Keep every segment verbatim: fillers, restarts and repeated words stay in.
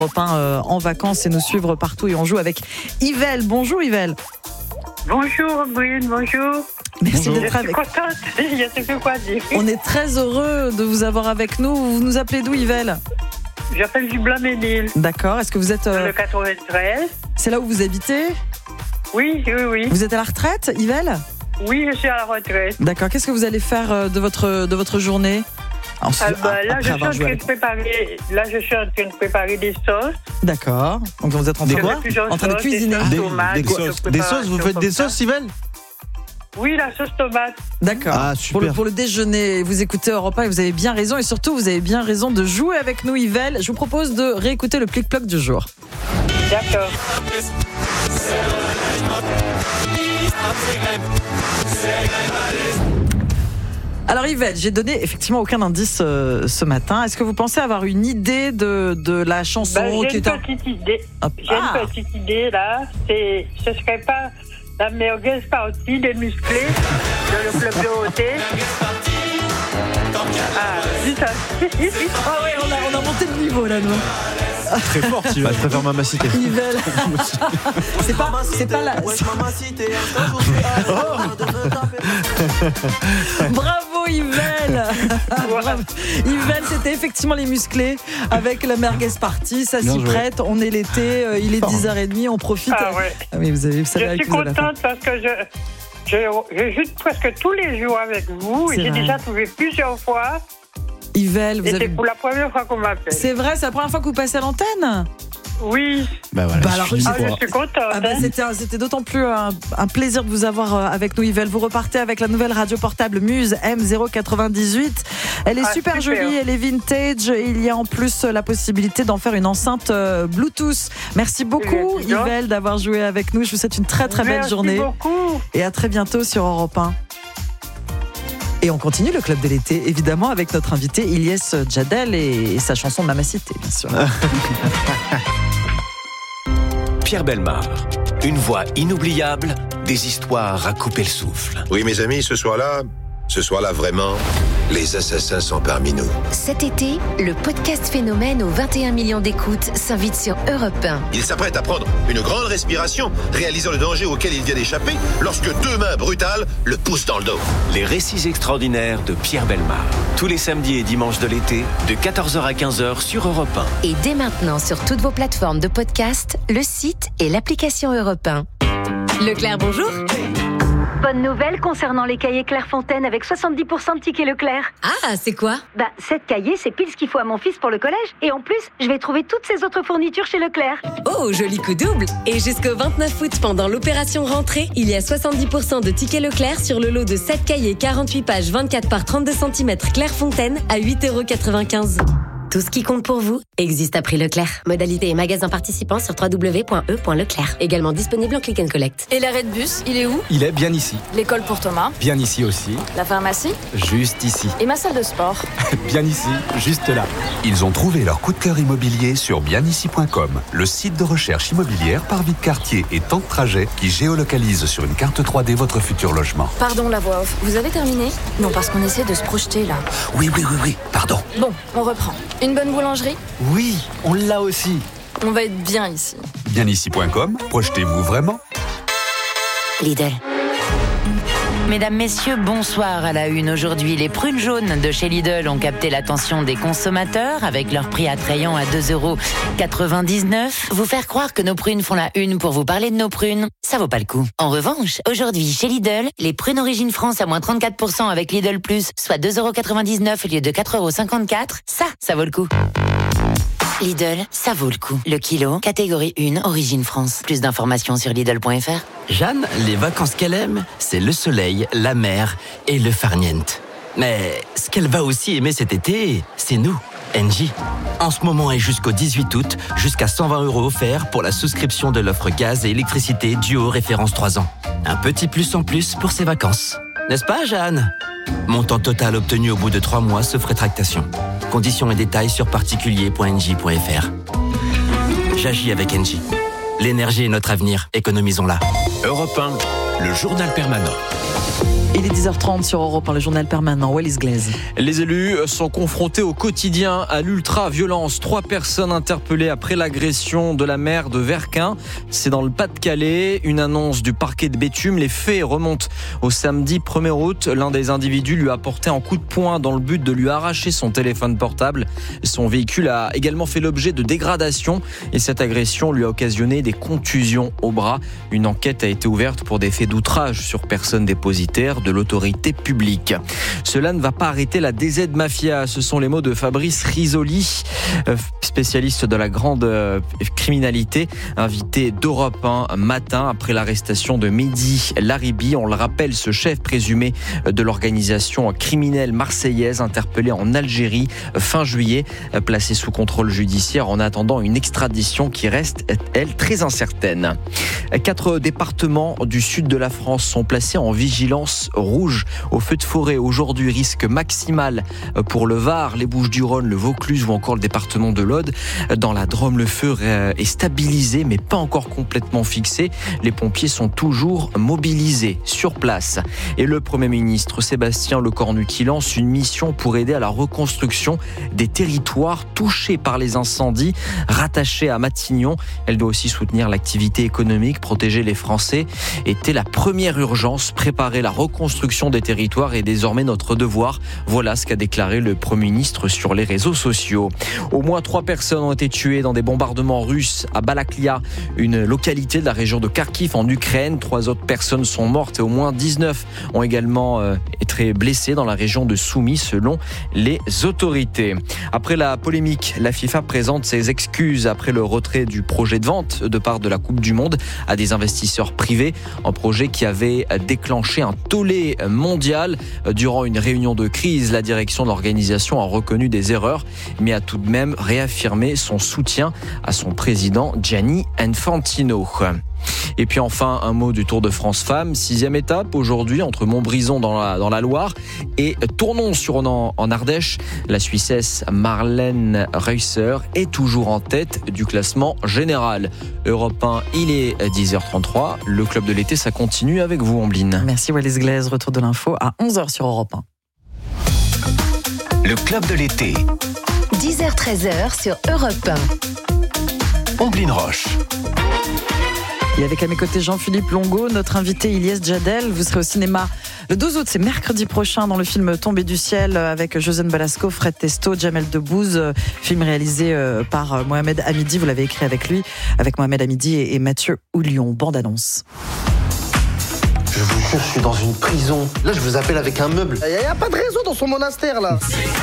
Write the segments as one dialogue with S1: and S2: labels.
S1: Europe un, euh, en vacances et nous suivre partout, et on joue avec Yvelle. Bonjour Yvelle.
S2: Bonjour Brune, bonjour.
S1: Merci
S2: bonjour.
S1: d'être
S2: Je
S1: avec
S2: suis contente, je ne sais plus quoi dire.
S1: On est très heureux de vous avoir avec nous. Vous nous appelez d'où, Yvelle?
S2: J'appelle du Blanc-Ménil.
S1: D'accord, est-ce que vous êtes... Euh...
S2: Le quatre-vingt-treize.
S1: C'est là où vous habitez?
S2: Oui, oui, oui.
S1: Vous êtes à la retraite, Yvelle?
S2: Oui, je suis à la retraite.
S1: D'accord, qu'est-ce que vous allez faire de votre, de votre journée?
S2: Ensuite, ah bah, là, je suis en train de préparer, là, je suis en train de préparer des sauces.
S1: D'accord. Donc, vous êtes en train,
S2: quoi
S1: en train de cuisiner
S2: des,
S3: des, tomates, des, sauces. des sauces, vous faites des sauces, Yvelle?
S2: Oui, la sauce tomate.
S1: D'accord.
S3: Ah, super.
S1: Pour le, pour le déjeuner, vous écoutez Europe un et vous avez bien raison. Et surtout, vous avez bien raison de jouer avec nous, Yvelle. Je vous propose de réécouter le plic-ploc du jour.
S2: D'accord.
S1: Alors Yvette, j'ai donné effectivement aucun indice euh, ce matin. Est-ce que vous pensez avoir une idée de, de la chanson
S2: bah, j'ai
S1: qui
S2: une
S1: est un...
S2: petite idée.
S1: Hop.
S2: J'ai
S1: Ah.
S2: une petite idée là. C'est, ce serait pas la merguez partie des musclés de le club de Dorothée. Ah, dis ça.
S1: Ah oui, on a, on a monté le niveau là, nous.
S3: Très fort, Yvelle. Bah, je préfère Mamacité.
S1: Yvelle. c'est pas, c'est pas la... Bravo Yvelle. Bravo. Yvelle, c'était effectivement les musclés avec la merguez party. Ça
S3: Bien
S1: s'y
S3: joué.
S1: prête. On est l'été, euh, il est dix heures trente, on profite.
S2: Ah ouais.
S1: Ah oui, vous avez, vous savez
S2: Je
S1: avec
S2: suis
S1: qui vous avez affaire.
S2: contente parce que je, je, je joue presque tous les jours avec vous.
S1: C'est
S2: J'ai
S1: vrai.
S2: déjà trouvé plusieurs fois.
S1: Yvelle, vous
S2: Et
S1: avez...
S2: c'est pour la première fois qu'on m'appelle.
S1: C'est vrai, c'est la première fois que vous passez à l'antenne?
S2: Oui.
S3: Bah voilà.
S1: Bah alors,
S3: je suis
S2: Ah,
S3: quoi.
S2: je suis contente.
S1: Ah bah,
S2: hein.
S1: c'était, un- c'était d'autant plus un, un plaisir de vous avoir euh, avec nous, Yvelle. Vous repartez avec la nouvelle radio portable Muse M zéro quatre-vingt-dix-huit. Elle est
S2: Ah,
S1: super,
S2: super.
S1: jolie, elle est vintage. Et il y a en plus euh, la possibilité d'en faire une enceinte euh, Bluetooth. Merci beaucoup,
S2: Eh bien,
S1: Yvelle, d'avoir joué avec nous. Je vous souhaite une très très belle
S2: Merci
S1: journée.
S2: beaucoup.
S1: Et à très bientôt sur Europe un. Et on continue le club de l'été, évidemment, avec notre invité Ilyes Djadel et sa chanson Mamacité, bien sûr.
S4: Pierre Bellemare, une voix inoubliable, des histoires à couper le souffle.
S5: Oui, mes amis, ce soir-là, ce soir-là, vraiment, les assassins sont parmi nous.
S6: Cet été, le podcast Phénomène aux vingt et un millions d'écoutes s'invite sur Europe un.
S5: Il s'apprête à prendre une grande respiration, réalisant le danger auquel il vient d'échapper, lorsque deux mains brutales le poussent dans le dos.
S4: Les récits extraordinaires de Pierre Bellemare. Tous les samedis et dimanches de l'été, de quatorze heures à quinze heures sur Europe un.
S6: Et dès maintenant sur toutes vos plateformes de podcast, le site et l'application Europe un. Leclerc, bonjour.
S7: Bonne nouvelle concernant les cahiers Clairefontaine avec soixante-dix pour cent de tickets Leclerc.
S6: Ah, c'est quoi?
S7: Bah, sept cahiers, c'est pile ce qu'il faut à mon fils pour le collège. Et en plus, je vais trouver toutes ces autres fournitures chez Leclerc.
S8: Oh, joli coup double! Et jusqu'au vingt-neuf août, pendant l'opération rentrée, il y a soixante-dix pour cent de tickets Leclerc sur le lot de sept cahiers quarante-huit pages vingt-quatre par trente-deux centimètres Clairefontaine à huit euros quatre-vingt-quinze. Tout ce qui compte pour vous existe à prix Leclerc. Modalité et magasin participants sur w w w point e point leclerc. Également disponible en click and collect.
S9: Et l'arrêt de bus, il est où?
S10: Il est bien ici.
S9: L'école pour Thomas?
S10: Bien ici aussi.
S9: La pharmacie?
S10: Juste ici.
S9: Et ma salle de sport?
S10: Bien ici, juste là.
S11: Ils ont trouvé leur coup de cœur immobilier sur bien ici point com, le site de recherche immobilière par vie de quartier et temps de trajet qui géolocalise sur une carte trois D votre futur logement.
S9: Pardon, la voix off. Vous avez terminé? Non, parce qu'on essaie de se projeter là.
S11: Oui, oui, oui, oui, pardon.
S9: Bon, on reprend. Une bonne boulangerie?
S10: Oui, on l'a aussi.
S9: On va être bien ici.
S11: bien ici point com, projetez-vous vraiment.
S12: Lidl. Mesdames, messieurs, bonsoir à la une. Aujourd'hui, les prunes jaunes de chez Lidl ont capté l'attention des consommateurs avec leur prix attrayant à deux euros quatre-vingt-dix-neuf. Vous faire croire que nos prunes font la une pour vous parler de nos prunes, ça vaut pas le coup. En revanche, aujourd'hui, chez Lidl, les prunes Origine France à moins trente-quatre pour cent avec Lidl Plus, soit deux euros quatre-vingt-dix-neuf au lieu de quatre euros cinquante-quatre, ça, ça vaut le coup. Lidl, ça vaut le coup. Le kilo, catégorie un, Origine France. Plus d'informations sur Lidl point F R.
S13: Jeanne, les vacances qu'elle aime, c'est le soleil, la mer et le farniente. Mais ce qu'elle va aussi aimer cet été, c'est nous, Engie. En ce moment et jusqu'au dix-huit août, jusqu'à cent vingt euros offerts pour la souscription de l'offre gaz et électricité Duo référence trois ans. Un petit plus en plus pour ses vacances. N'est-ce pas, Jeanne? Montant total obtenu au bout de trois mois sauf rétractation. Conditions et détails sur particulier point engie point F R. J'agis avec Engie. L'énergie est notre avenir, économisons-la.
S4: Europe un, le journal permanent.
S1: Il est dix heures trente sur Europe un, le journal permanent. Wallis Glaise.
S14: Les élus sont confrontés au quotidien à l'ultra-violence. Trois personnes interpellées après l'agression de la maire de Verquin. C'est dans le Pas-de-Calais. Une annonce du parquet de Béthune. Les faits remontent au samedi premier août. L'un des individus lui a porté un coup de poing dans le but de lui arracher son téléphone portable. Son véhicule a également fait l'objet de dégradations et cette agression lui a occasionné des contusions au bras. Une enquête a été ouverte pour des faits d'outrage sur personne dépositaire de l'autorité publique. Cela ne va pas arrêter la D Z Mafia. Ce sont les mots de Fabrice Risoli, spécialiste de la grande criminalité, invité d'Europe un matin après l'arrestation de Mehdi Laribi. On le rappelle, ce chef présumé de l'organisation criminelle marseillaise interpellé en Algérie fin juillet, placé sous contrôle judiciaire en attendant une extradition qui reste, elle, très incertaine. Quatre départements du sud de la France sont placés en vigilance rouge au feu de forêt. Aujourd'hui, risque maximal pour le Var, les Bouches-du-Rhône, le Vaucluse ou encore le département de l'Aude. Dans la Drôme, le feu est stabilisé mais pas encore complètement fixé. Les pompiers sont toujours mobilisés sur place. Et le Premier ministre Sébastien Lecornu qui lance une mission pour aider à la reconstruction des territoires touchés par les incendies rattachés à Matignon. Elle doit aussi soutenir l'activité économique, protéger les Français. Était la première urgence, préparer la reconstruction des territoires est désormais notre devoir. Voilà ce qu'a déclaré le Premier ministre sur les réseaux sociaux. Au moins trois personnes ont été tuées dans des bombardements russes à Balaklia, une localité de la région de Kharkiv en Ukraine. Trois autres personnes sont mortes et au moins dix-neuf ont également euh, été blessées dans la région de Soumy selon les autorités. Après la polémique, la FIFA présente ses excuses après le retrait du projet de vente de part de la Coupe du Monde à des investisseurs privés. Un projet qui avait déclenché un tollé mondial. Durant une réunion de crise, la direction de l'organisation a reconnu des erreurs, mais a tout de même réaffirmé son soutien à son président Gianni Infantino. Et puis enfin, un mot du Tour de France Femmes. Sixième étape aujourd'hui entre Montbrison dans la, dans la Loire et Tournon-sur-Orne en Ardèche. La Suissesse Marlène Reusser est toujours en tête du classement général. Europe un, il est dix heures trente-trois. Le club de l'été, ça continue avec vous, Ambline.
S1: Merci Wallis Glaise. Retour de l'info à onze heures sur Europe un.
S4: Le club de l'été.
S6: dix heures treize heures sur Europe un.
S4: Ambline Roche.
S1: Et avec à mes côtés Jean-Philippe Longo, notre invité Ilyes Djadel. Vous serez au cinéma le douze août, c'est mercredi prochain, dans le film Tombé du ciel avec Josène Balasco, Fred Testo, Jamel Debbouze. Film réalisé par Mohamed Hamidi. Vous l'avez écrit avec lui, avec Mohamed Hamidi et Mathieu Houlion. Bande annonce.
S15: Je vous jure, je suis dans une prison. Là, je vous appelle avec un meuble. Il n'y a pas de réseau dans son monastère, là.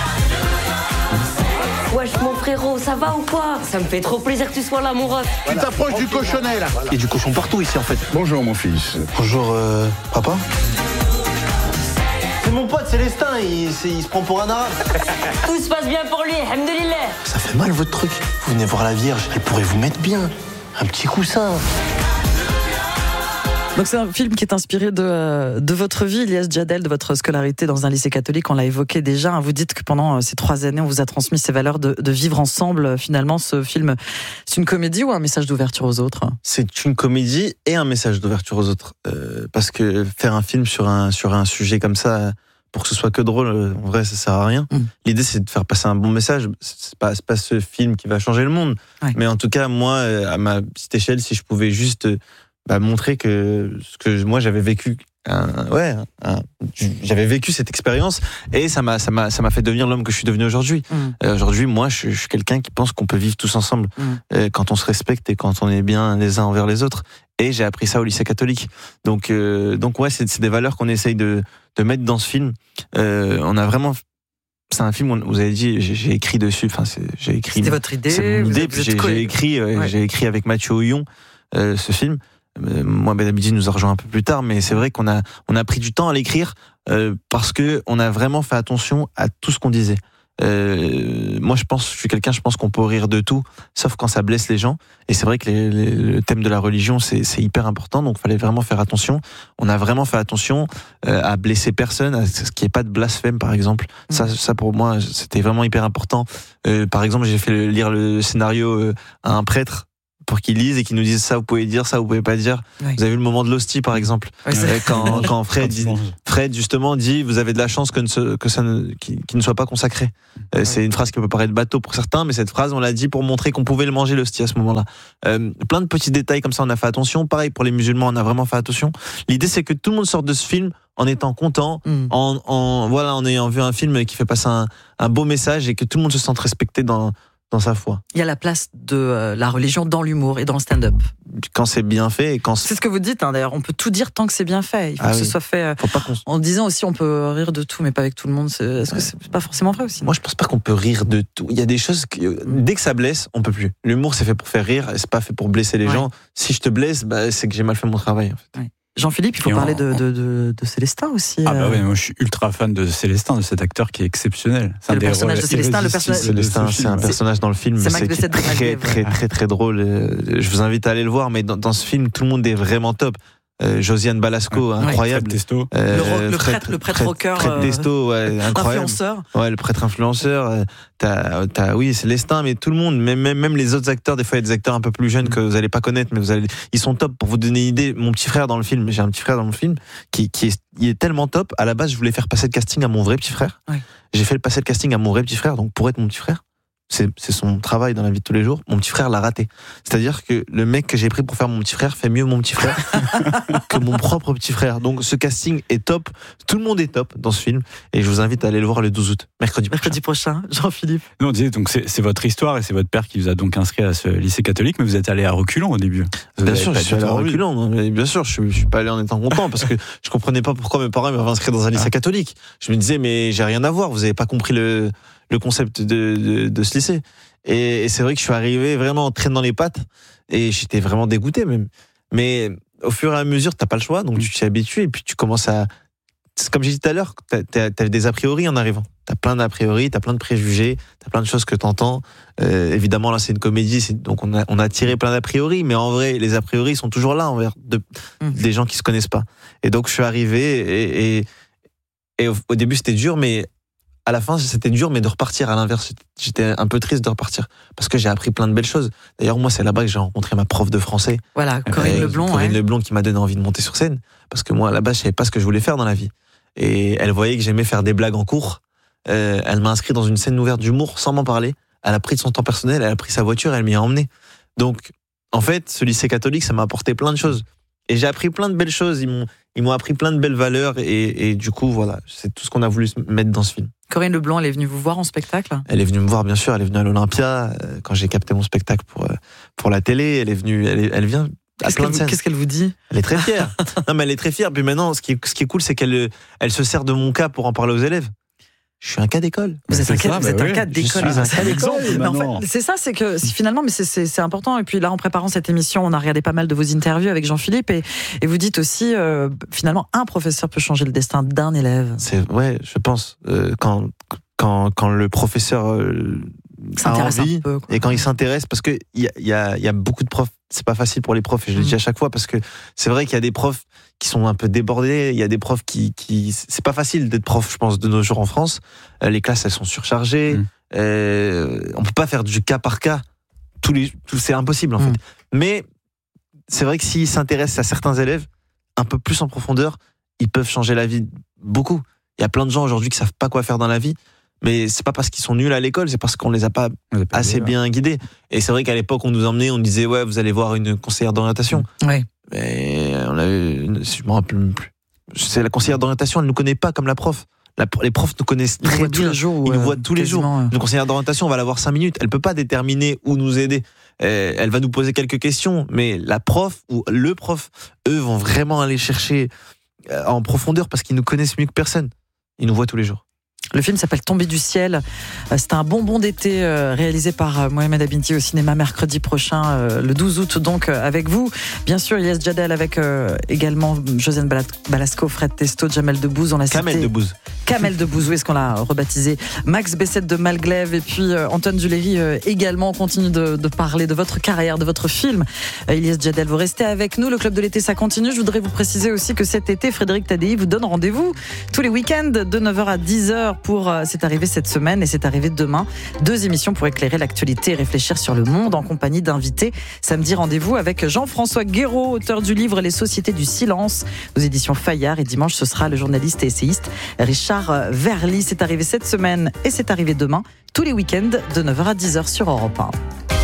S16: Wesh mon frérot, ça va ou quoi? Ça me fait trop plaisir que tu sois là mon ref.
S15: Tu t'approches du cochonnet là. Il y a du cochon partout ici en fait.
S17: Bonjour mon fils.
S15: Bonjour euh, papa. C'est mon pote Célestin, il, il se prend pour un arabe.
S16: Tout se passe bien pour lui, alhamdoulilah.
S15: Ça fait mal votre truc. Vous venez voir la Vierge, elle pourrait vous mettre bien. Un petit coussin.
S1: Donc c'est un film qui est inspiré de, de votre vie, Ilyes Djadel, de votre scolarité dans un lycée catholique. On l'a évoqué déjà. Vous dites que pendant ces trois années, on vous a transmis ces valeurs de, de vivre ensemble. Finalement, ce film, c'est une comédie ou un message d'ouverture aux autres?
S3: C'est une comédie et un message d'ouverture aux autres. Euh, parce que faire un film sur un, sur un sujet comme ça, pour que ce soit que drôle, en vrai, ça sert à rien. Mm. L'idée, c'est de faire passer un bon message. C'est pas, c'est pas ce film qui va changer le monde. Ouais. Mais en tout cas, moi, à ma petite échelle, si je pouvais juste... Bah, montrer que ce que moi j'avais vécu, un, ouais, un, j'avais vécu cette expérience et ça m'a, ça m'a, ça m'a fait devenir l'homme que je suis devenu aujourd'hui. Mmh. Euh, aujourd'hui, moi, je, je suis quelqu'un qui pense qu'on peut vivre tous ensemble mmh. euh, quand on se respecte et quand on est bien les uns envers les autres. Et j'ai appris ça au lycée catholique. Donc, euh, donc ouais, c'est, c'est des valeurs qu'on essaye de, de mettre dans ce film. Euh, on a vraiment C'est un film où vous avez dit, j'ai, j'ai écrit dessus. Enfin, c'est, j'ai écrit.
S1: C'était votre idée.
S3: C'est mon idée. Puis j'ai, j'ai écrit, euh, ouais. j'ai écrit avec Mathieu Houlion euh, ce film. Moi, Ben Abidi nous a rejoint un peu plus tard, mais c'est vrai qu'on a, on a pris du temps à l'écrire euh, parce que on a vraiment fait attention à tout ce qu'on disait. Euh, moi, je pense, je suis quelqu'un, je pense qu'on peut rire de tout, sauf quand ça blesse les gens. Et c'est vrai que les, les, le thème de la religion, c'est, c'est hyper important, donc il fallait vraiment faire attention. On a vraiment fait attention euh, à blesser personne, à ce qu'il n'y ait pas de blasphème, par exemple. Mmh. Ça, ça pour moi, c'était vraiment hyper important. Euh, par exemple, j'ai fait lire le scénario euh, à un prêtre. pour qu'ils lisent et qu'ils nous disent ça, vous pouvez dire ça, vous pouvez pas dire.
S1: Oui.
S3: Vous avez vu le moment de l'hostie, par exemple,
S1: Oui, c'est...
S3: quand, quand Fred, dit, Fred justement dit, vous avez de la chance que, ne, que ça ne, qu'il, qu'il ne soit pas consacré. Oui. C'est une phrase qui peut paraître bateau pour certains, mais cette phrase, on l'a dit pour montrer qu'on pouvait le manger, l'hostie, à ce moment-là. Euh, plein de petits détails comme ça, on a fait attention. Pareil pour les musulmans, on a vraiment fait attention. L'idée, c'est que tout le monde sorte de ce film en étant content, mm. en, en, voilà, en ayant vu un film qui fait passer un, un beau message et que tout le monde se sente respecté dans, dans sa foi.
S1: Il y a la place de euh, la religion dans l'humour et dans le stand-up.
S3: Quand c'est bien fait et quand c'est...
S1: c'est ce que vous dites, hein, d'ailleurs, on peut tout dire tant que c'est bien fait. Il faut ah que oui. ce soit fait. Euh,
S3: faut pas qu'on...
S1: En disant aussi, on peut rire de tout, mais pas avec tout le monde. C'est... Est-ce ouais. que c'est pas forcément vrai aussi?
S3: Moi, je pense pas qu'on peut rire de tout. Il y a des choses que, dès que ça blesse, on peut plus. L'humour, c'est fait pour faire rire, c'est pas fait pour blesser les ouais. gens. Si je te blesse, bah, c'est que j'ai mal fait mon travail. En fait.
S1: Ouais. Jean-Philippe, il faut et parler on... de, de, de, de Célestin aussi.
S17: Ah bah oui, moi je suis ultra fan de Célestin, de cet acteur qui est exceptionnel.
S1: C'est, c'est le personnage de Célestin, le personnage.
S3: Célestin, c'est un personnage dans le film, c'est, c'est, c'est très, très, très, très drôle. Je vous invite à aller le voir, mais dans, dans ce film, tout le monde est vraiment top. Euh, Josiane Balasco, ouais. incroyable.
S17: Fred Testo.
S3: Euh,
S1: le, le prêtre, le prêtre rocker.
S3: Fred Testo, ouais, incroyable.
S1: Influenceur.
S3: Ouais, le prêtre influenceur. T'as, t'as, oui, Célestin, mais tout le monde, même, même, même les autres acteurs, des fois il y a des acteurs un peu plus jeunes que vous allez pas connaître, mais vous allez, ils sont top. Pour vous donner une idée, mon petit frère dans le film, j'ai un petit frère dans le film, qui, qui est, il est tellement top. À la base, je voulais faire passer le casting à mon vrai petit frère. Ouais. J'ai fait passer le casting à mon vrai petit frère, donc pour être mon petit frère. C'est, c'est son travail dans la vie de tous les jours. Mon petit frère l'a raté. C'est-à-dire que le mec que j'ai pris pour faire mon petit frère fait mieux mon petit frère que mon propre petit frère. Donc ce casting est top. Tout le monde est top dans ce film. Et je vous invite à aller le voir le douze août, mercredi prochain.
S1: Mercredi prochain, Jean-Philippe.
S17: Non, on disait, donc c'est, c'est votre histoire et c'est votre père qui vous a donc inscrit à ce lycée catholique, mais vous êtes allé à reculons au début. Vous
S3: bien sûr, je suis allé à reculons. Non, mais bien sûr, je, je suis pas allé en étant content parce que je comprenais pas pourquoi mes parents m'avaient inscrit dans un lycée ah. catholique. Je me disais, mais j'ai rien à voir. Vous avez pas compris le, le concept de, de, de ce lycée. Et, et c'est vrai que je suis arrivé vraiment en traîne dans les pattes et j'étais vraiment dégoûté même. Mais au fur et à mesure, t'as pas le choix, donc tu t'y habitues et puis tu commences à... C'est comme j'ai dit tout à l'heure, t'as, t'as, t'as des a priori en arrivant. T'as plein d'a priori, t'as plein de préjugés, t'as plein de choses que t'entends. Euh, évidemment, là, c'est une comédie, c'est, donc on a, on a tiré plein d'a priori, mais en vrai, les a priori sont toujours là envers de, mmh. des gens qui se connaissent pas. Et donc, je suis arrivé et, et, et au, au début, c'était dur, mais à la fin, c'était dur, mais de repartir à l'inverse. J'étais un peu triste de repartir parce que j'ai appris plein de belles choses. D'ailleurs, moi, c'est là-bas que j'ai rencontré ma prof de français.
S1: Voilà, Corinne euh, Leblond.
S3: Corinne
S1: ouais.
S3: Leblond qui m'a donné envie de monter sur scène. Parce que moi, là-bas, je savais pas ce que je voulais faire dans la vie. Et elle voyait que j'aimais faire des blagues en cours. Euh, elle m'a inscrit dans une scène ouverte d'humour sans m'en parler. Elle a pris de son temps personnel, elle a pris sa voiture, elle m'y a emmené. Donc, en fait, ce lycée catholique, ça m'a apporté plein de choses. Et j'ai appris plein de belles choses. Ils m'ont, ils m'ont appris plein de belles valeurs. Et, et du coup, voilà, c'est tout ce qu'on a voulu mettre dans ce film.
S1: Corinne Leblond, elle est venue vous voir en spectacle?
S3: Elle est venue me voir, bien sûr. Elle est venue à l'Olympia euh, quand j'ai capté mon spectacle pour euh, pour la télé. Elle est venue, elle, est, elle vient à
S1: qu'est-ce
S3: plein
S1: qu'elle,
S3: de scènes.
S1: Qu'est-ce qu'elle vous dit?
S3: Elle est très fière. Non, mais elle est très fière. Puis maintenant, ce qui est, ce qui est cool, c'est qu'elle elle se sert de mon cas pour en parler aux élèves. Je suis un cas d'école.
S1: Vous êtes un cas,
S3: ça,
S1: vous êtes
S3: bah
S1: un
S3: oui.
S1: cas d'école.
S3: Je suis un cas d'école.
S1: Mais en fait, c'est ça, c'est que finalement, mais c'est, c'est, c'est important. Et puis là, en préparant cette émission, on a regardé pas mal de vos interviews avec Jean-Philippe et, et vous dites aussi, euh, finalement, un professeur peut changer le destin d'un élève.
S3: C'est ouais, je pense euh, quand quand quand le professeur euh,
S1: s'intéresse
S3: a envie
S1: un peu,
S3: et quand il s'intéresse, parce que il y a il y a il y a beaucoup de profs. C'est pas facile pour les profs et je le dis à chaque fois parce que c'est vrai qu'il y a des profs qui sont un peu débordés, il y a des profs qui, qui c'est pas facile d'être prof, je pense, de nos jours en France. Euh, les classes elles sont surchargées, mmh. euh, on peut pas faire du cas par cas, tous les, tout, c'est impossible en mmh. fait. Mais c'est vrai que s'ils s'intéressent à certains élèves un peu plus en profondeur, ils peuvent changer la vie beaucoup. Il y a plein de gens aujourd'hui qui savent pas quoi faire dans la vie. Mais c'est pas parce qu'ils sont nuls à l'école, c'est parce qu'on les a pas, pas assez bien ouais. guidés. Et c'est vrai qu'à l'époque, on nous emmenait, on disait, ouais, vous allez voir une conseillère d'orientation.
S1: Ouais.
S3: Mais on avait une, je me rappelle même plus. C'est la conseillère d'orientation, elle nous connaît pas comme la prof. La, les profs nous connaissent très bien. Tous les jours, ils nous voient tous les jours. Ouais. Une conseillère d'orientation, on va la voir cinq minutes. Elle peut pas déterminer où nous aider. Elle va nous poser quelques questions, mais la prof ou le prof, eux, vont vraiment aller chercher en profondeur parce qu'ils nous connaissent mieux que personne. Ils nous voient tous les jours.
S1: Le film s'appelle Tombé du ciel. C'est un bonbon d'été réalisé par Mohamed Abinti au cinéma mercredi prochain, le douze août, donc avec vous. Bien sûr, Ilyes Djadel avec également Josiane Balasco, Fred Testo, Jamel Debbouze. On l'a
S3: Kamel
S1: cité.
S3: Debbouze.
S1: Kamel Debbouze, est-ce qu'on l'a rebaptisé Max Bessette de Malglaive et puis euh, Antoine Duléry euh, également. On continue de, de parler de votre carrière, de votre film. Euh, Ilyes Djadel, vous restez avec nous. Le Club de l'été, ça continue. Je voudrais vous préciser aussi que cet été, Frédéric Tadei vous donne rendez-vous tous les week-ends de neuf heures à dix heures pour euh, C'est arrivé cette semaine et c'est arrivé demain. Deux émissions pour éclairer l'actualité et réfléchir sur le monde en compagnie d'invités. Samedi, rendez-vous avec Jean-François Guéraud, auteur du livre Les Sociétés du Silence aux éditions Fayard. Et dimanche, ce sera le journaliste et essayiste Richard Verly. C'est arrivé cette semaine et c'est arrivé demain, tous les week-ends de neuf heures à dix heures sur Europe un.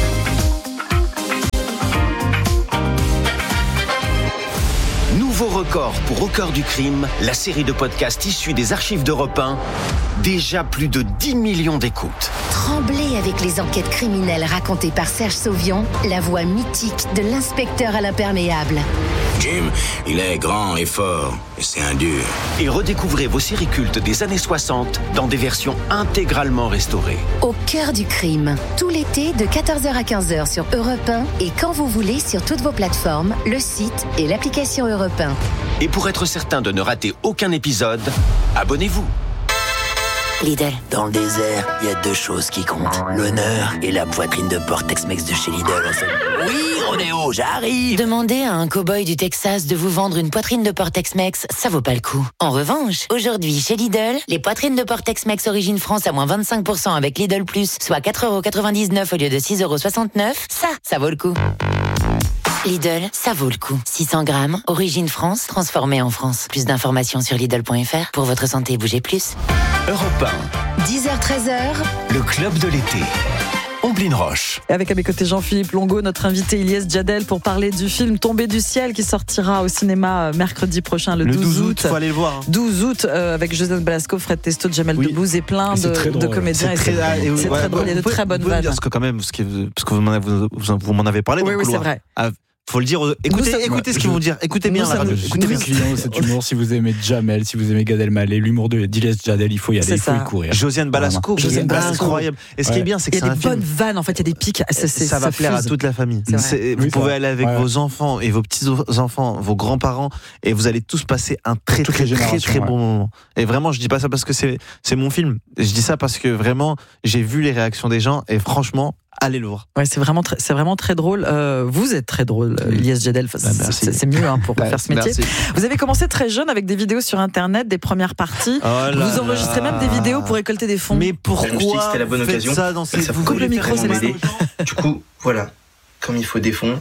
S4: Nouveau record pour Au cœur du crime, la série de podcasts issue des archives d'Europe un. Déjà plus de dix millions d'écoutes.
S6: Tremblez avec les enquêtes criminelles racontées par Serge Sauvion, la voix mythique de l'inspecteur à l'imperméable.
S18: Jim, il est grand et fort, et c'est un dur.
S4: Et redécouvrez vos séries cultes des années soixante dans des versions intégralement restaurées.
S6: Au cœur du crime, tout l'été de quatorze heures à quinze heures sur Europe un et quand vous voulez sur toutes vos plateformes, le site et l'application Europe un.
S4: Et pour être certain de ne rater aucun épisode, abonnez-vous.
S13: Lidl. Dans le désert, il y a deux choses qui comptent. L'honneur et la poitrine de porc Tex-Mex de chez Lidl. Oui, Rodéo, j'arrive.
S12: Demandez à un cow-boy du Texas de vous vendre une poitrine de porc Tex-Mex, ça vaut pas le coup. En revanche, aujourd'hui, chez Lidl, les poitrines de porc Tex-Mex Origine France à moins vingt-cinq pour cent avec Lidl Plus, soit quatre euros quatre-vingt-dix-neuf au lieu de six euros soixante-neuf, ça, ça vaut le coup. Lidl, ça vaut le coup. six cents grammes, origine France, transformée en France. Plus d'informations sur Lidl point F R. Pour votre santé, bougez plus.
S4: Europe un.
S6: dix heures treize heures.
S4: Le club de l'été. Omblin Roche.
S1: Et avec à mes côtés Jean-Philippe Longo, notre invité Ilyes Djadel pour parler du film Tombé du ciel qui sortira au cinéma mercredi prochain, le,
S3: le
S1: douze août.
S3: Faut aller le voir. Hein.
S1: douze août euh, avec Josène Balasco, Fred Testo, Jamel oui. Debbouze et plein de,
S3: et
S1: de comédiens.
S3: C'est très,
S1: et c'est, c'est
S3: ouais,
S1: très drôle. Il y a de très bonnes vannes.
S3: Parce que quand même, parce que, parce que vous, m'en avez, vous, vous m'en avez parlé.
S1: Oui,
S3: dans
S1: oui,
S3: le
S1: c'est vrai.
S3: Ah, faut le dire. Écoutez,
S1: nous,
S3: écoutez ce qu'ils vont dire. Écoutez
S17: nous,
S3: bien la radio.
S17: Écoutez les clients, cet humour. Si vous aimez Jamel, si vous aimez Gad Elmaleh, l'humour de Ilyes Djadel, il faut y aller, c'est il faut ça. y courir.
S3: Josiane Balasco,
S1: Josiane
S3: Balasco, incroyable. Et ce ouais. qui est bien, c'est que
S1: il y a
S3: c'est
S1: des
S3: un
S1: bonnes
S3: film.
S1: vannes. En fait, il y a des pics. C'est, c'est,
S3: ça va
S1: ça
S3: plaire
S1: fuse.
S3: à toute la famille.
S1: C'est
S3: c'est, vous
S17: oui,
S3: pouvez
S17: vrai.
S3: aller avec ouais. vos enfants et vos petits enfants, vos grands-parents, et vous allez tous passer un très
S17: Toutes
S3: très très très bon moment. Et vraiment, je dis pas ça parce que c'est c'est mon film. Je dis ça parce que vraiment, j'ai vu les réactions des gens et franchement. Allez le voir.
S1: Ouais, c'est vraiment très, c'est vraiment très drôle. Euh, vous êtes très drôle, oui. Ilyes Djadel. Bah, c'est, c'est mieux hein, pour bah, faire ce métier. Merci. Vous avez commencé très jeune avec des vidéos sur Internet, des premières parties. Oh vous enregistrez là. même des vidéos pour récolter des fonds.
S3: Mais pourquoi
S19: c'était la bonne occasion.
S3: Ça dans ces
S19: ça
S1: coupe le micro, c'est les
S19: Du coup, voilà, comme il faut des fonds.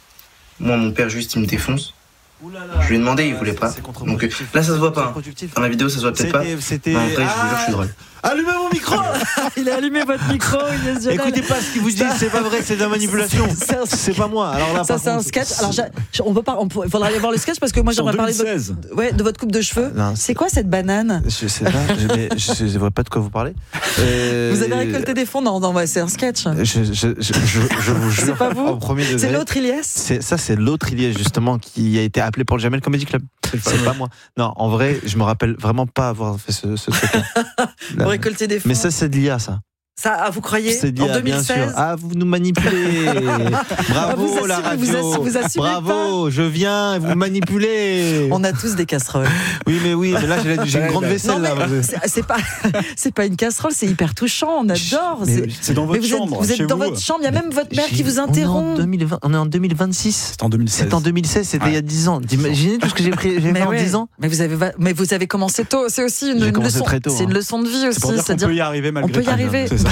S19: Moi, mon père juste, il me défonce. Je lui ai demandé, il voulait pas. Donc là, ça se voit pas. Hein. Dans la vidéo, ça se voit peut-être
S3: c'était,
S19: pas.
S3: C'était...
S19: Mais en vrai, je vous jure, je suis drôle.
S3: Allumez mon micro.
S1: Il a allumé votre micro, Ilyes Djadel.
S3: Écoutez pas ce qu'il vous dit, c'est pas vrai, c'est de la manipulation. C'est, c'est, c'est pas moi. Alors là,
S1: ça, c'est contre, un sketch. Alors, on peut pas, on peut, faudra aller voir le sketch parce que moi, j'aimerais parler de votre, ouais, de votre coupe de cheveux. Non, c'est... c'est quoi cette banane?
S3: Je sais pas, je, mais je, je vois pas de quoi vous parlez.
S1: Euh, vous avez récolté des fonds? Non, non, ouais, c'est un sketch.
S3: Je, je, je, je, je vous jure.
S1: C'est pas vous?
S3: Au premier degré,
S1: c'est l'autre Ilyes?
S3: C'est, ça, c'est l'autre Ilyes, justement, qui a été appelé pour le Jamel Comedy Club. C'est pas, c'est pas moi. Non, en vrai, je me rappelle vraiment pas avoir fait ce, ce truc-là.
S1: Pour récolter des fonds.
S3: Mais ça, c'est de l'I A, ça.
S1: Ça, ah, vous croyez
S3: c'est
S1: en deux mille seize?
S3: Bien sûr. Ah, vous nous manipulez. Bravo,
S1: vous assumez,
S3: la radio.
S1: Vous, vous
S3: Bravo,
S1: pas.
S3: je viens, vous manipulez.
S1: On a tous des casseroles.
S3: Oui, mais oui, mais là, j'ai, j'ai une grande vaisselle.
S1: Non,
S3: là.
S1: C'est, c'est, pas, c'est pas une casserole, c'est hyper touchant, on adore.
S17: Mais
S1: c'est,
S17: c'est dans votre
S1: vous
S17: chambre.
S1: Êtes, vous êtes
S17: chez
S1: dans
S17: vous.
S1: votre chambre, il y a même votre mère j'ai, qui vous interrompt.
S3: On est en, deux mille vingt, on est en deux mille vingt-six.
S17: C'est en deux mille seize.
S3: C'est en deux mille seize, c'était ouais. il y a dix ans. Imaginez tout ce que j'ai, pris, j'ai fait en
S1: ouais.
S3: dix ans.
S1: Mais vous, avez, mais vous avez commencé tôt, c'est aussi une, une leçon.
S3: Très tôt,
S1: c'est
S3: hein.
S1: une leçon de vie aussi.
S17: C'est pour dire
S1: c'est-à-dire
S17: qu'on peut y arriver malgré
S1: tout. On peut y arriver.
S17: C'est ça.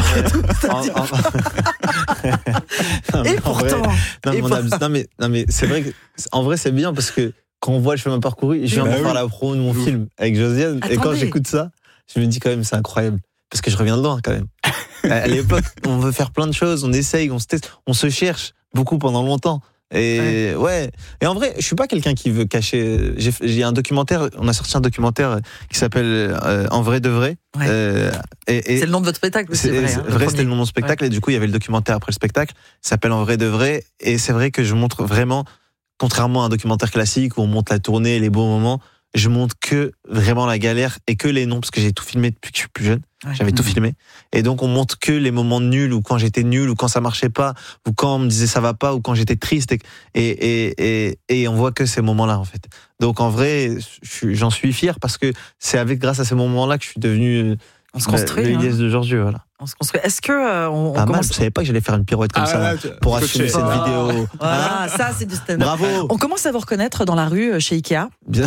S3: non,
S1: et pourtant.
S3: Vrai, non,
S1: et
S3: mon
S1: pour...
S3: abs, non, mais, non mais c'est vrai que en vrai c'est bien parce que quand on voit le chemin parcouru, je viens bah de oui. faire la promo de mon oui. film avec Josiane. Attendez. Et quand j'écoute ça, je me dis quand même c'est incroyable parce que je reviens de loin quand même. À l'époque, on veut faire plein de choses, on essaye, on se teste, on se cherche beaucoup pendant longtemps. Et ouais. ouais. Et en vrai, je suis pas quelqu'un qui veut cacher. J'ai, j'ai un documentaire. On a sorti un documentaire qui s'appelle euh, En vrai de vrai.
S1: Ouais.
S3: Euh, et, et
S1: c'est le nom de votre spectacle.
S3: C'est,
S1: c'est vrai.
S3: C'est
S1: hein,
S3: vrai, c'était le nom de mon spectacle. Ouais. Et du coup, il y avait le documentaire après le spectacle. Il s'appelle En vrai de vrai. Et c'est vrai que je montre vraiment, contrairement à un documentaire classique où on montre la tournée, les beaux moments. je montre que vraiment la galère et que les noms, parce que j'ai tout filmé depuis que je suis plus jeune. Ouais. J'avais mmh. tout filmé. Et donc, on montre que les moments nuls, ou quand j'étais nul, ou quand ça marchait pas, ou quand on me disait ça va pas, ou quand j'étais triste. Et, et, et, et on voit que ces moments-là, en fait. Donc, en vrai, j'en suis fier parce que c'est avec, grâce à ces moments-là que je suis devenu
S1: on se construit,
S3: le
S1: hein.
S3: Ilyes d'aujourd'hui, voilà.
S1: On se construit. Est-ce que euh, on,
S3: pas
S1: on
S3: mal,
S1: commence...
S3: Je savais pas que j'allais faire une pirouette comme ah, ça ouais, pour assumer cette oh. vidéo.
S1: Voilà, ça c'est du stand-up.
S3: Bravo.
S1: On commence à vous reconnaître dans la rue chez Ikea.
S3: Bien.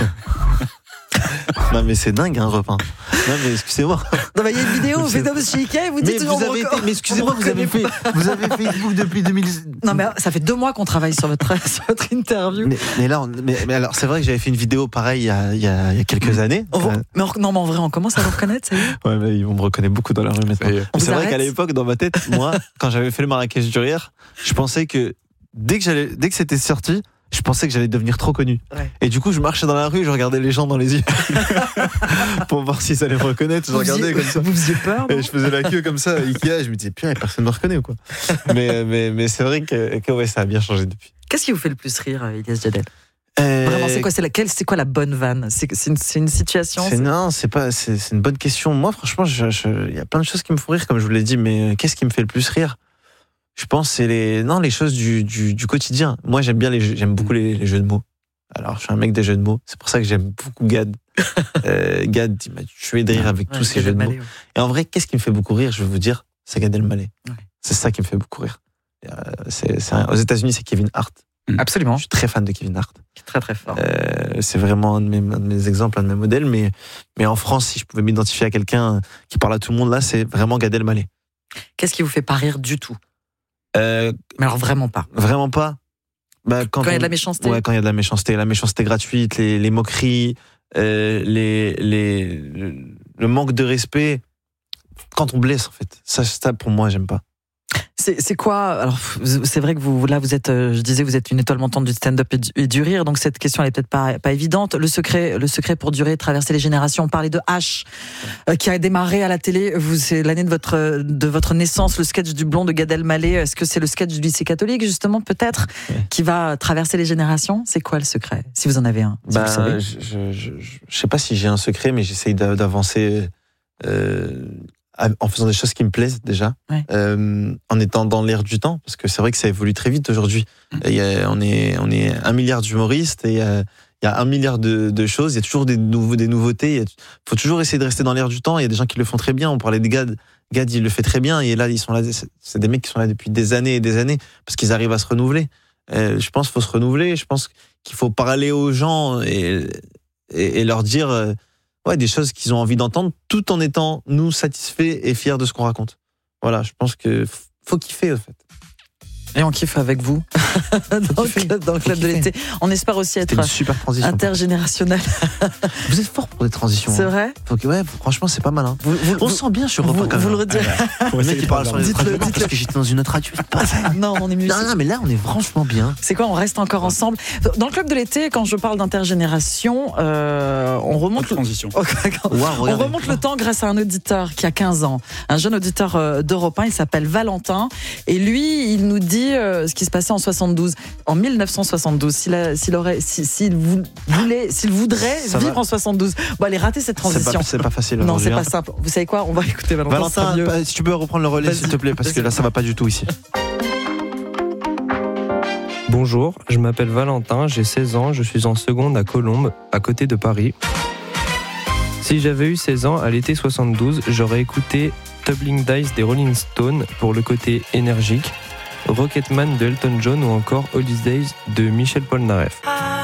S3: Non mais c'est dingue un repas. Non mais excusez-moi.
S1: Non mais il y a une vidéo, vous faites chez Ikea et vous dites
S3: mais vous avez été, mais excusez-moi, vous avez fait, vous avez Facebook depuis deux mille.
S1: Non mais ça fait deux mois qu'on travaille sur votre sur votre interview.
S3: Mais, mais là, on, mais, mais alors c'est vrai que j'avais fait une vidéo pareille il y a, il y a, il y a quelques années.
S1: On euh... Mais on, non mais en vrai, on commence à vous reconnaître, ça y est.
S3: Ouais mais on me reconnaît beaucoup dans la rue maintenant. Mais c'est vrai qu'à l'époque, dans ma tête, moi, quand j'avais fait le Marrakech du rire, je pensais que dès que j'allais, dès que c'était sorti. Je pensais que j'allais devenir trop connu. Ouais. Et du coup, je marchais dans la rue, je regardais les gens dans les yeux pour voir s'ils allaient me reconnaître. Je
S1: vous
S3: regardais
S1: faisiez,
S3: comme ça.
S1: Vous faisiez peur?
S3: Et je faisais la queue comme ça à Ikea. Je me disais, putain, personne ne me reconnaît ou quoi. mais, mais, mais c'est vrai que, que ouais, ça a bien changé depuis.
S1: Qu'est-ce qui vous fait le plus rire, Ilyes Jadel? Euh... Vraiment, c'est quoi, c'est, laquelle, c'est quoi la bonne vanne? C'est, c'est, une, c'est une situation
S3: c'est,
S1: c'est...
S3: Non, c'est, pas, c'est, c'est une bonne question. Moi, franchement, il y a plein de choses qui me font rire, comme je vous l'ai dit, mais qu'est-ce qui me fait le plus rire? Je pense que c'est les, non, les choses du, du, du quotidien. Moi, j'aime bien les, j'aime beaucoup les, les jeux de mots. Alors, je suis un mec des jeux de mots. C'est pour ça que j'aime beaucoup Gad. euh, Gad, il m'a tué de rire avec ouais, tous ces jeux de mots. Ouais. Et en vrai, qu'est-ce qui me fait beaucoup rire? Je vais vous dire, c'est Gad Elmaleh. Ouais. C'est ça qui me fait beaucoup rire. Euh, c'est, c'est un, aux États-Unis, c'est Kevin Hart.
S1: Absolument.
S3: Je suis très fan de Kevin Hart.
S1: Très, très fort.
S3: Euh, c'est vraiment un de, mes, un de mes exemples, un de mes modèles. Mais, mais en France, si je pouvais m'identifier à quelqu'un qui parle à tout le monde, là, c'est vraiment Gad Elmaleh.
S1: Qu'est-ce qui vous fait pas rire du tout? Euh, mais alors vraiment pas.
S3: Vraiment pas. Bah, quand
S1: quand il y a
S3: on,
S1: de la méchanceté.
S3: Ouais, quand il y a de la méchanceté, la méchanceté gratuite, les, les moqueries, euh, les, les, le, le manque de respect. Quand on blesse, en fait. Ça, ça pour moi, j'aime pas.
S1: C'est, c'est quoi? Alors, c'est vrai que vous, là, vous êtes, je disais, vous êtes une étoile montante du stand-up et du, et du rire, donc cette question, elle est peut-être pas, pas évidente. Le secret, le secret pour durer, traverser les générations. On parlait de H, euh, qui a démarré à la télé. Vous, c'est l'année de votre, de votre naissance, le sketch du blond de Gad Elmaleh. Est-ce que c'est le sketch du lycée catholique, justement, peut-être, ouais. qui va traverser les générations? C'est quoi le secret? Si vous en avez un. Si
S3: bah,
S1: vous savez.
S3: Je, je, je, je sais pas si j'ai un secret, mais j'essaye d'avancer, euh, en faisant des choses qui me plaisent déjà, ouais. euh, en étant dans l'air du temps, parce que c'est vrai que ça évolue très vite aujourd'hui. Mmh. Il y a, on est, on est un milliard d'humoristes et il y a, il y a un milliard de, de choses. Il y a toujours des, nouveaux, des nouveautés. Il faut toujours essayer de rester dans l'air du temps. Il y a des gens qui le font très bien. On parlait de Gad. Gad, il le fait très bien. Et là, ils sont là. C'est des mecs qui sont là depuis des années et des années parce qu'ils arrivent à se renouveler. Euh, je pense qu'il faut se renouveler. Je pense qu'il faut parler aux gens et, et, et leur dire. Euh, Ouais, des choses qu'ils ont envie d'entendre, tout en étant, nous, satisfaits et fiers de ce qu'on raconte. Voilà, je pense qu'il faut kiffer, en fait.
S1: Et on kiffe avec vous dans, le club, dans le club de l'été. On espère aussi être
S3: une super transition,
S1: intergénérationnel.
S3: Vous êtes fort pour des transitions.
S1: C'est hein. vrai.
S3: Donc, ouais, franchement, c'est pas mal. Hein. Vous, vous, on vous, sent bien sur Europe un quand même.
S1: Vous le redirez.
S3: Ah bah, le mec qui parle sur les radios parce que j'étais dans une autre radio.
S1: Non, on est mieux.
S3: Non, non, mais là, on est franchement bien.
S1: C'est quoi? On reste encore ensemble. Dans le club de l'été, quand je parle d'intergénération, euh, on remonte.
S17: Le... transition.
S1: wow, on remonte le temps grâce à un auditeur qui a quinze ans, un jeune auditeur d'Europe un. Il s'appelle Valentin, et lui, il nous dit euh, ce qui se passe en soixante-douze, en mille neuf cent soixante-douze, s'il, a, s'il aurait, s'il voulait, s'il voudrait ça vivre va. en soixante-douze. Bon, allez, rater cette transition.
S3: C'est pas, c'est pas facile.
S1: Non, c'est
S3: hein.
S1: pas simple. Vous savez quoi? On va écouter Valentin.
S3: Valentin, si tu peux reprendre le relais, Vas-y. s'il te plaît, parce Vas-y. que là, ça va pas du tout ici.
S20: Bonjour, je m'appelle Valentin, j'ai seize ans, je suis en seconde à Colombes, à côté de Paris. Si j'avais eu seize ans à l'été soixante-douze, j'aurais écouté Tumbling Dice des Rolling Stones pour le côté énergique, Rocketman de Elton John ou encore All These Days de Michel Polnareff.